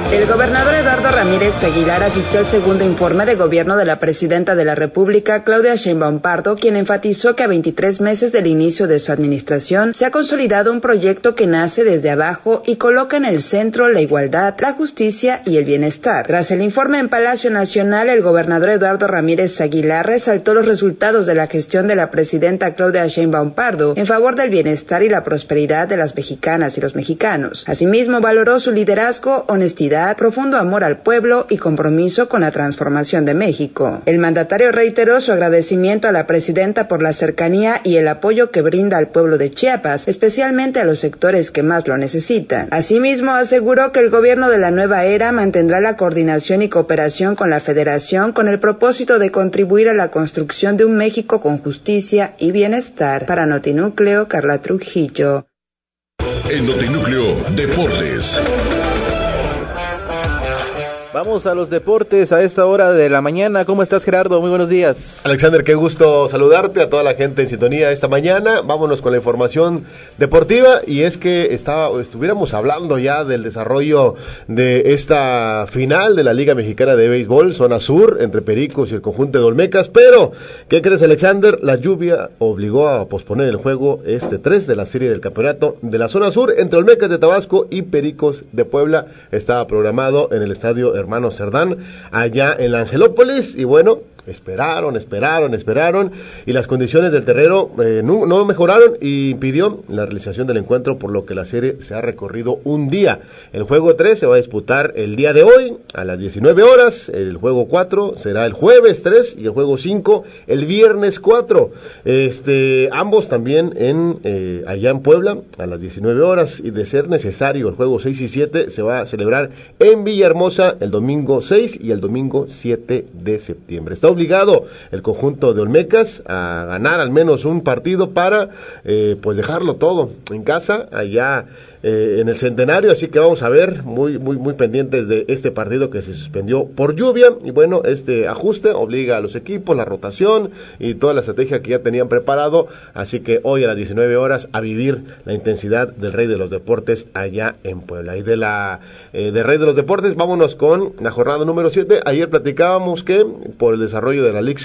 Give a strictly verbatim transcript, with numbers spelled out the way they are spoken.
El gobernador Eduardo Ramírez Aguilar asistió al segundo informe de gobierno de la presidenta de la República, Claudia Sheinbaum Pardo, quien enfatizó que a veintitrés meses del inicio de su administración se ha consolidado un proyecto que nace desde abajo y coloca en el centro la igualdad, la justicia y el bienestar. Tras el informe en Palacio Nacional, el gobernador Eduardo Ramírez Aguilar resaltó los resultados de la gestión de la presidenta Claudia Sheinbaum Pardo en favor del bienestar y la prosperidad de las mexicanas y los mexicanos. Asimismo, valoró su liderazgo, honestidad, profundo amor al pueblo y compromiso con la transformación de México. El mandatario reiteró su agradecimiento a la presidenta por la cercanía y el apoyo que brinda al pueblo de Chiapas, especialmente a los sectores que más lo necesitan. Asimismo, aseguró que el gobierno de la nueva era mantendrá la coordinación y cooperación con la Federación con el propósito de contribuir a la construcción de un México con justicia y bienestar. Para Notinúcleo, Carla Trujillo. En Notinúcleo, Deportes. Vamos a los deportes a esta hora de la mañana. ¿Cómo estás, Gerardo? Muy buenos días. Alexander, qué gusto saludarte, a toda la gente en sintonía esta mañana. Vámonos con la información deportiva, y es que estaba, estuviéramos hablando ya del desarrollo de esta final de la Liga Mexicana de Béisbol, zona sur, entre Pericos y el conjunto de Olmecas, pero, ¿qué crees, Alexander? La lluvia obligó a posponer el juego este tres de la serie del campeonato de la zona sur, entre Olmecas de Tabasco y Pericos de Puebla. Estaba programado en el estadio Hermano Cerdán, allá en la Angelópolis, y bueno, esperaron, esperaron, esperaron, y las condiciones del terreno eh, no, no mejoraron y impidió la realización del encuentro, por lo que la serie se ha recorrido un día. El juego tres se va a disputar el día de hoy a las diecinueve horas, el juego cuatro será el jueves tres y el juego cinco el viernes cuatro. Este, ambos también en eh, allá en Puebla a las diecinueve horas, y de ser necesario el juego seis y siete se va a celebrar en Villahermosa el domingo seis y el domingo siete de septiembre. Está obligado el conjunto de Olmecas a ganar al menos un partido para eh, pues dejarlo todo en casa allá eh, en el Centenario, así que vamos a ver, muy muy muy pendientes de este partido que se suspendió por lluvia. Y bueno, este ajuste obliga a los equipos, la rotación y toda la estrategia que ya tenían preparado, así que hoy a las diecinueve horas a vivir la intensidad del Rey de los Deportes allá en Puebla. Y de la eh, de Rey de los Deportes vámonos con la jornada número siete. Ayer platicábamos que por el desarrollo de la League